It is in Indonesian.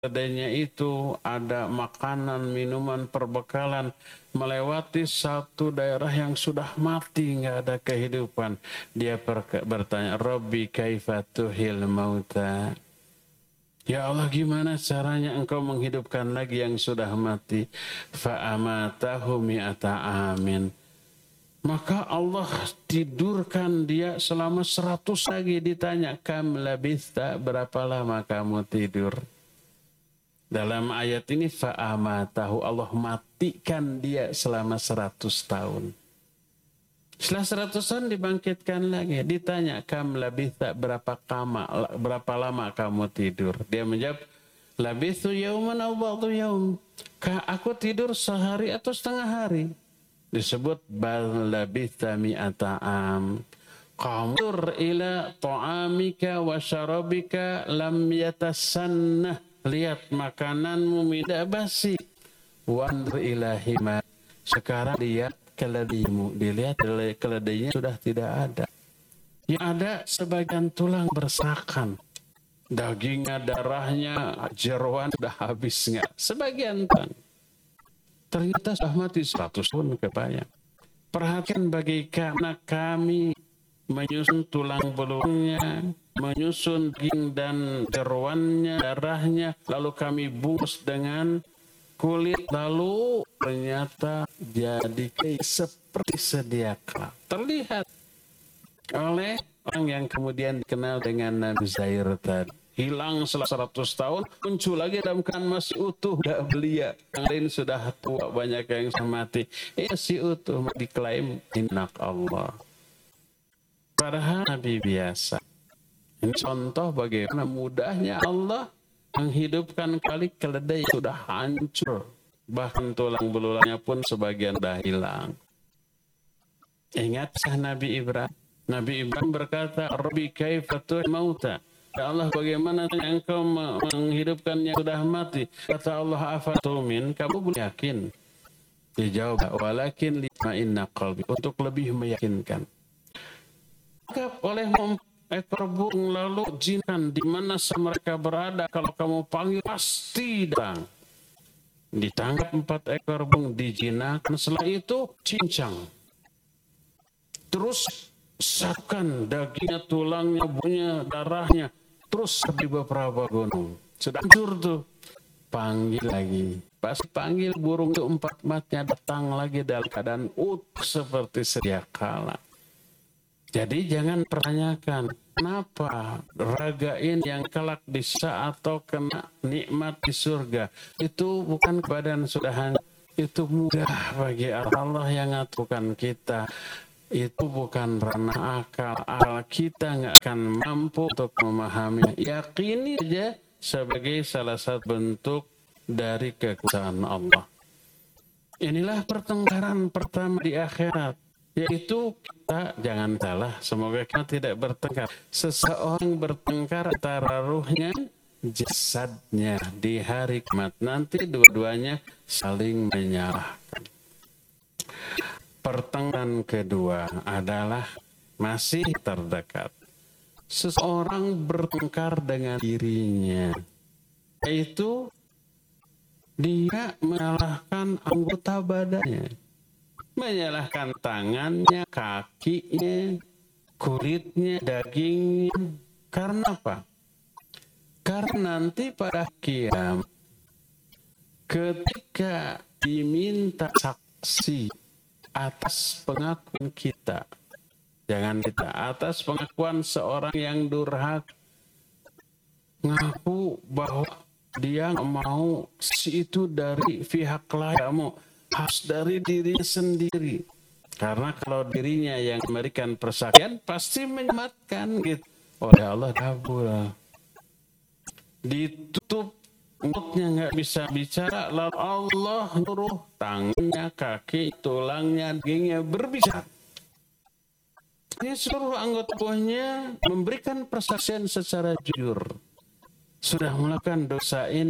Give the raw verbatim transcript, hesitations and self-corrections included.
keledainya itu ada makanan, minuman, perbekalan, melewati satu daerah yang sudah mati, nggak ada kehidupan. Dia bertanya, Rabbi kaifa tuhil mauta. Ya Allah, gimana caranya engkau menghidupkan lagi yang sudah mati? Fa'amatahu mi'ata amin. Maka Allah tidurkan dia selama seratus lagi. Ditanya, kam labista, berapa lama kamu tidur? Dalam ayat ini fa'amatahu, Allah matikan dia selama seratus tahun. Setelah seratus tahun dibangkitkan lagi. Ditanya, kam labitha, berapa kama, berapa lama kamu tidur? Dia menjawab, labithu yauman aw ba'du yaum. Aku tidur sehari atau setengah hari. Disebut bal labitha mi'ata am. Qamur ila ta'amika wa syarabika lam yatasannah. Lihat makananmu tidak basi. Wandur ilahima. Sekarang lihat keledaimu. Dilihat keledainya sudah tidak ada. Yang ada sebagian tulang bersakan. Dagingnya, darahnya, jeroan sudah habis nggak? Sebagian tulang. Ternyata sudah mati seratus tahun kebayang. Perhatikan bagaimana kami menyusun tulang belulangnya, menyusun daging dan jeroannya, darahnya, lalu kami bungkus dengan kulit, lalu ternyata jadi seperti sedia kala. Terlihat oleh orang yang kemudian dikenal dengan Nabi Zair tadi. Hilang setelah seratus tahun, muncul lagi dalam keadaan masih utuh, tidak belia. Yang lain sudah tua, banyak yang sudah mati. Ini masih utuh, diklaim anak Allah. Padahal Nabi biasa. Ini contoh bagaimana mudahnya Allah menghidupkan kali keledai sudah hancur. Bahkan tulang belulangnya pun sebagian dah hilang. Ingat Nabi Ibrahim. Nabi Ibrahim berkata, Rabbi kaifa tuhil mauta. Ya Allah, bagaimana engkau menghidupkan yang sudah mati? Kata Allah, afatumin, kamu belum yakin? Dijawab, walakin litma'inna qalbi, untuk lebih meyakinkan. Maka oleh ekor burung, lalu jinkan di mana mereka berada, kalau kamu panggil pasti datang. Ditangkap empat ekor burung, dijinakan, setelah itu cincang. Terus satukan dagingnya, tulangnya, bulunya, darahnya, terus di beberapa gunung. Sudah hancur tuh. Panggil lagi. Pas panggil burung itu empat matnya datang lagi dalam keadaan utuh seperti sedia kala. Jadi jangan pertanyakan kenapa raga ini yang kelak bisa atau kena nikmat di surga. Itu bukan keadaan sudah hancur. Itu mudah bagi Allah yang ngaturkan kita. Itu bukan ranah akal. Akal kita nggak akan mampu untuk memahami. Yakini saja sebagai salah satu bentuk dari kekuasaan Allah. Inilah pertengkaran pertama di akhirat. Yaitu kita, jangan salah, semoga kita tidak bertengkar. Seseorang bertengkar antara ruhnya, jasadnya di hari kiamat. Nanti dua-duanya saling menyalahkan. Pertengkaran kedua adalah masih terdekat. Seseorang bertengkar dengan dirinya, yaitu dia menyalahkan anggota badannya, menyalahkan tangannya, kakinya, kulitnya, dagingnya. Karena apa? Karena nanti pada kiamat, ketika diminta saksi atas pengakuan kita, jangan kita, atas pengakuan seorang yang durhaka, ngaku bahwa dia mau si itu dari pihak lain, harus dari dirinya sendiri. Karena kalau dirinya yang memberikan persaksian pasti menyelamatkan gitu. Oleh Allah kabul. Ditutup mulutnya, nggak bisa bicara, lalu Allah nyuruh tangannya, kaki, tulangnya, dagingnya berbicara. Ini seluruh anggota tubuhnya memberikan persaksian secara jujur. Sudah melakukan dosa ini